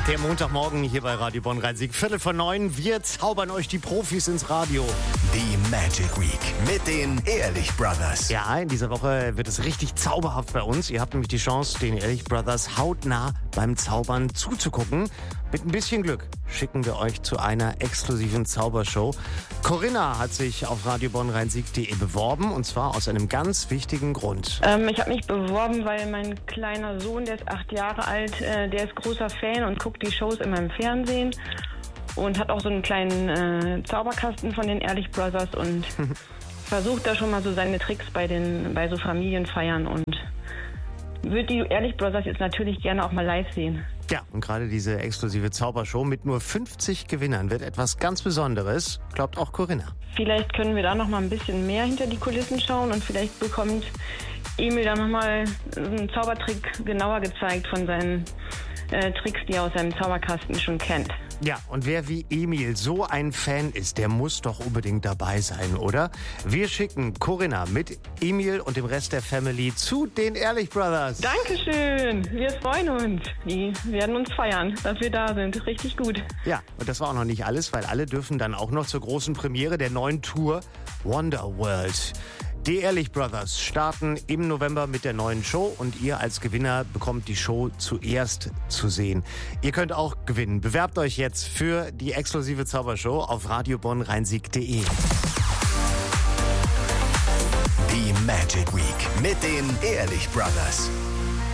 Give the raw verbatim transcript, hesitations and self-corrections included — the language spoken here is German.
Der Montagmorgen hier bei Radio Bonn-Rhein-Sieg. Viertel vor neun. Wir zaubern euch die Profis ins Radio. Die Magic Week mit den Ehrlich Brothers. Ja, in dieser Woche wird es richtig zauberhaft bei uns. Ihr habt nämlich die Chance, den Ehrlich Brothers hautnah beim Zaubern zuzugucken. Mit ein bisschen Glück schicken wir euch zu einer exklusiven Zaubershow. Corinna hat sich auf radio bonn rhein sieg punkt de beworben, und zwar aus einem ganz wichtigen Grund. Ähm, ich habe mich beworben, weil mein kleiner Sohn, der ist acht Jahre alt, äh, der ist großer Fan und guckt die Shows immer im Fernsehen und hat auch so einen kleinen äh, Zauberkasten von den Ehrlich Brothers und versucht da schon mal so seine Tricks bei den bei so Familienfeiern und würde die Ehrlich Brothers jetzt natürlich gerne auch mal live sehen. Ja, und gerade diese exklusive Zaubershow mit nur fünfzig Gewinnern wird etwas ganz Besonderes, glaubt auch Corinna. Vielleicht können wir da noch mal ein bisschen mehr hinter die Kulissen schauen und vielleicht bekommt Emil da noch mal einen Zaubertrick genauer gezeigt von seinen äh, Tricks, die er aus seinem Zauberkasten schon kennt. Ja, und wer wie Emil so ein Fan ist, der muss doch unbedingt dabei sein, oder? Wir schicken Corinna mit Emil und dem Rest der Family zu den Ehrlich Brothers. Dankeschön, wir freuen uns. Die werden uns feiern, dass wir da sind. Richtig gut. Ja, und das war auch noch nicht alles, weil alle dürfen dann auch noch zur großen Premiere der neuen Tour Wonderworld. Die Ehrlich Brothers starten im November mit der neuen Show und ihr als Gewinner bekommt die Show zuerst zu sehen. Ihr könnt auch gewinnen. Bewerbt euch jetzt für die exklusive Zaubershow auf radio bonn rhein sieg punkt de. Die Magic Week mit den Ehrlich Brothers.